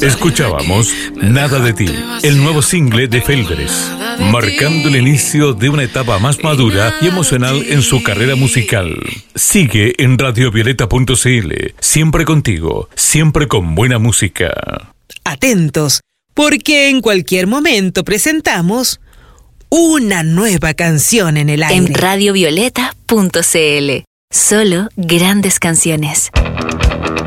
Escuchábamos Nada de ti, el nuevo single de Felberes, marcando el inicio de una etapa más madura y emocional en su carrera musical. Sigue en radiovioleta.cl, siempre contigo, siempre con buena música. Atentos, porque en cualquier momento presentamos una nueva canción en el aire. En radiovioleta.cl, solo grandes canciones.